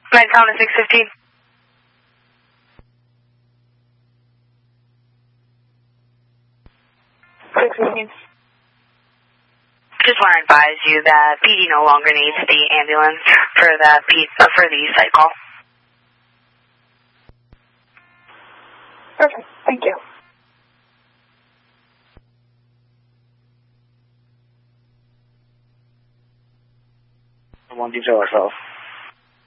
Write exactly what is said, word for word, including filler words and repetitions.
nine Thomas six fifteen. six fifteen. Just want to advise you that P D no longer needs the ambulance for the P uh, for the site call. Perfect. Thank you. One detail ourselves.